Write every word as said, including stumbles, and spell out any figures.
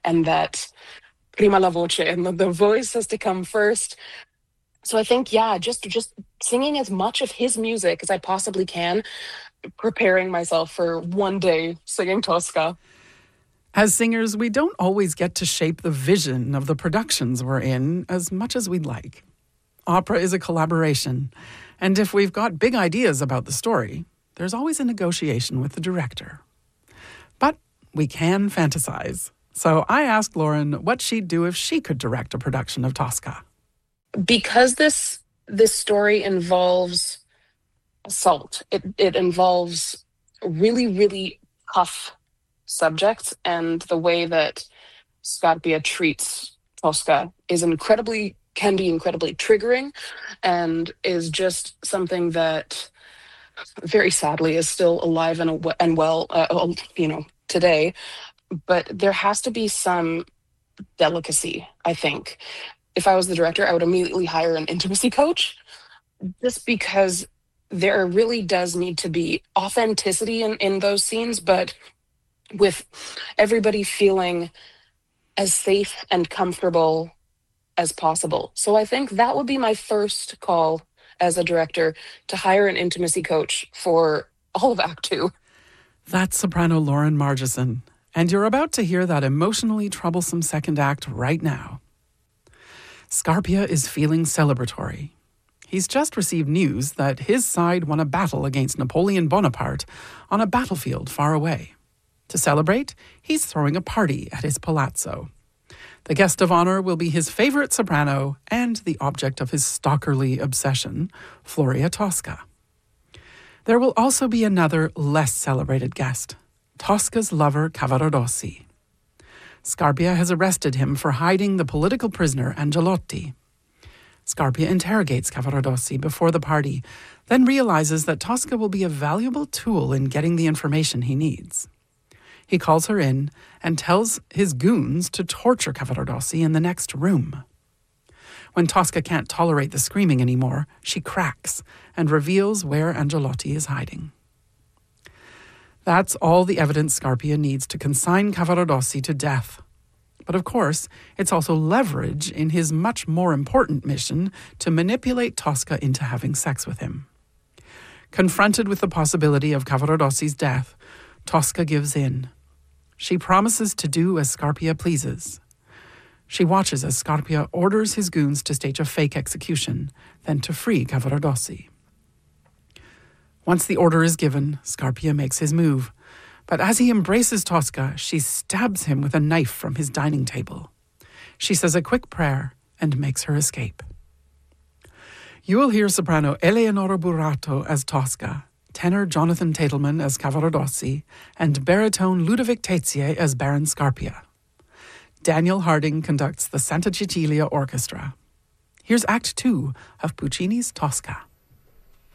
and that prima la voce, and the, the voice has to come first. So I think, yeah, just just singing as much of his music as I possibly can, preparing myself for one day singing Tosca. As singers, we don't always get to shape the vision of the productions we're in as much as we'd like. Opera is a collaboration, and if we've got big ideas about the story, there's always a negotiation with the director. But we can fantasize. So I asked Lauren what she'd do if she could direct a production of Tosca. Because this this story involves assault, it, it involves really, really tough subjects, and the way that Scarpia treats Tosca is incredibly, can be incredibly triggering, and is just something that very sadly is still alive and, and well, uh, you know, today. But there has to be some delicacy, I think. If I was the director, I would immediately hire an intimacy coach, just because there really does need to be authenticity in, in those scenes, but with everybody feeling as safe and comfortable as possible. So I think that would be my first call as a director, to hire an intimacy coach for all of Act Two. That's soprano Lauren Margeson, and you're about to hear that emotionally troublesome second act right now. Scarpia is feeling celebratory. He's just received news that his side won a battle against Napoleon Bonaparte on a battlefield far away. To celebrate, he's throwing a party at his palazzo. The guest of honor will be his favorite soprano and the object of his stalkerly obsession, Floria Tosca. There will also be another, less celebrated guest, Tosca's lover Cavaradossi. Scarpia has arrested him for hiding the political prisoner Angelotti. Scarpia interrogates Cavaradossi before the party, then realizes that Tosca will be a valuable tool in getting the information he needs. He calls her in and tells his goons to torture Cavaradossi in the next room. When Tosca can't tolerate the screaming anymore, she cracks and reveals where Angelotti is hiding. That's all the evidence Scarpia needs to consign Cavaradossi to death. But of course, it's also leverage in his much more important mission to manipulate Tosca into having sex with him. Confronted with the possibility of Cavaradossi's death, Tosca gives in. She promises to do as Scarpia pleases. She watches as Scarpia orders his goons to stage a fake execution, then to free Cavaradossi. Once the order is given, Scarpia makes his move. But as he embraces Tosca, she stabs him with a knife from his dining table. She says a quick prayer and makes her escape. You will hear soprano Eleonora Burato as Tosca, tenor Jonathan Tatelman as Cavaradossi, and baritone Ludovic Tezier as Baron Scarpia. Daniel Harding conducts the Santa Cecilia Orchestra. Here's Act Two of Puccini's Tosca.